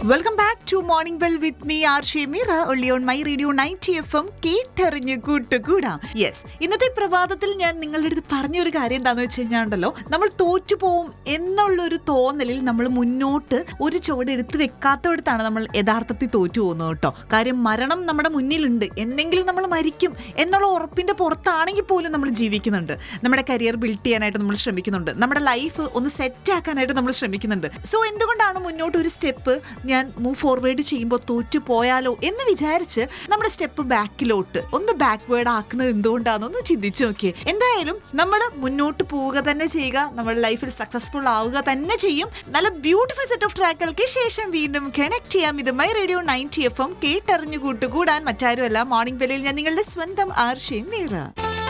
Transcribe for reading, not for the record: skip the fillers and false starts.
Welcome back to morning well with me R Shemeera only on my radio 90 FM കേട്ടറിഞ്ഞ് കൂട്ടുകൂടാം. Yes, ഇന്നത്തെ പ്രഭാതത്തിൽ ഞാൻ നിങ്ങളുടെ അടുത്ത് പറഞ്ഞൊരു കാര്യം എന്താണെന്ന് വെച്ച് കഴിഞ്ഞാൽ ഉണ്ടല്ലോ, നമ്മൾ തോറ്റുപോകും എന്നുള്ളൊരു തോന്നലിൽ നമ്മൾ മുന്നോട്ട് ഒരു ചുവട് എടുത്ത് വെക്കാത്തടത്താണ് നമ്മൾ യഥാർത്ഥത്തിൽ തോറ്റു പോകുന്നത് കേട്ടോ. കാര്യം മരണം നമ്മുടെ മുന്നിലുണ്ട്, എന്തെങ്കിലും നമ്മൾ മരിക്കും എന്നുള്ള ഉറപ്പിന്റെ പുറത്താണെങ്കിൽ പോലും നമ്മൾ ജീവിക്കുന്നുണ്ട്. നമ്മുടെ കരിയർ ബിൽഡ് ചെയ്യാനായിട്ട് നമ്മൾ ശ്രമിക്കുന്നുണ്ട്, നമ്മുടെ ലൈഫ് ഒന്ന് സെറ്റ് ആക്കാനായിട്ട് നമ്മൾ ശ്രമിക്കുന്നുണ്ട്. സോ എന്തുകൊണ്ടാണ് മുന്നോട്ട് ഒരു സ്റ്റെപ്പ് ഞാൻ മൂവ് ഫോർവേഡ് ചെയ്യുമ്പോൾ തോറ്റു പോയാലോ എന്ന് വിചാരിച്ച് നമ്മുടെ സ്റ്റെപ്പ് ബാക്കിലോട്ട് ഒന്ന് ബാക്ക്വേർഡ് ആക്കുന്നത് എന്തുകൊണ്ടാണെന്നൊന്ന് ചിന്തിച്ചു നോക്കിയേ. എന്തായാലും നമ്മൾ മുന്നോട്ട് പോവുക തന്നെ ചെയ്യുക, നമ്മുടെ ലൈഫിൽ സക്സസ്ഫുൾ ആവുക തന്നെ ചെയ്യും. നല്ല ബ്യൂട്ടിഫുൾ സെറ്റ് ഓഫ് ട്രാക്കുകൾക്ക് ശേഷം വീണ്ടും കണക്ട് ചെയ്യാം. ഇത് മൈ റേഡിയോ 90 FM കേട്ടറിഞ്ഞു കൂട്ടുകൂടാൻ. മറ്റാരുമല്ല, മോർണിംഗ് വെല്ലിൽ ഞാൻ നിങ്ങളുടെ സ്വന്തം ആർ ഷെമീറ.